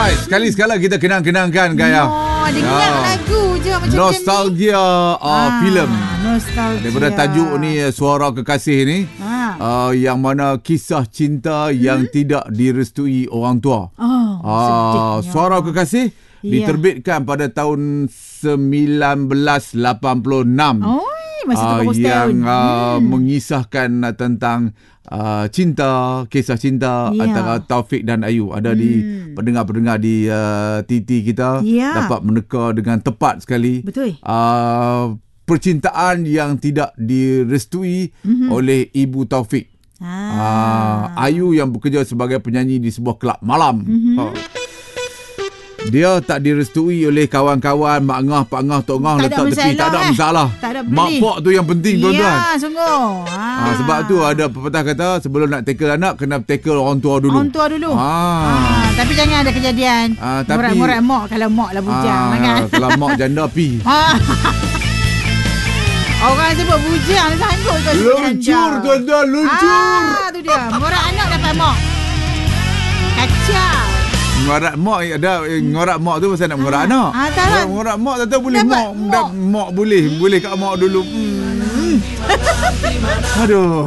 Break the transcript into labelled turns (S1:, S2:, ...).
S1: Alright, sekali-sekala kita kenang-kenangkan Gaya.
S2: Dia kenang lagu je macam
S1: nostalgia filem.
S2: Nostalgia.
S1: Daripada tajuk ni, Suara Kekasih ni, yang mana kisah cinta yang tidak direstui orang tua. Suara Kekasih diterbitkan pada tahun 1986.
S2: Masih
S1: yang mengisahkan tentang cinta, kisah cinta antara Taufik dan Ayu. Ada di pendengar-pendengar di TT kita dapat meneka dengan tepat sekali.
S2: Betul.
S1: Percintaan yang tidak direstui oleh Ibu Taufik. Ayu yang bekerja sebagai penyanyi di sebuah kelab malam. Dia tak direstui oleh kawan-kawan, mak ngah, pak ngah, tok ngah letak tepi. Tak ada masalah. Mak pak tu yang penting, tuan-tuan.
S2: Ya, sungguh.
S1: Sebab tu ada pepatah kata, sebelum nak tackle anak, kena tackle orang tua dulu.
S2: Orang tua dulu. Tapi jangan ada kejadian morat-morat mak kalau mak lah bujang.
S1: Kalau mak janda pi.
S2: Orang sebut bujang, sanggup tu.
S1: Luncur, tuan-tuan, luncur.
S2: Tu dia. Morat anak dapat mak. Kacau.
S1: Ngorak mak ada, ngorak mak tu pasal nak ngorak anak. Ngorak mak tak tahu boleh mak boleh kat mak dulu. Aduh.